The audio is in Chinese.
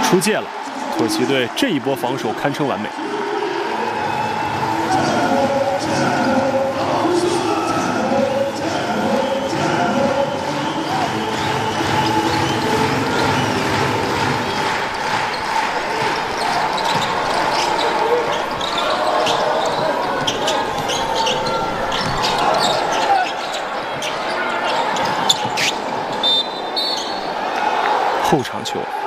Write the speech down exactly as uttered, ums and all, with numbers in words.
出界了，土耳其队这一波防守堪称完美。后场球。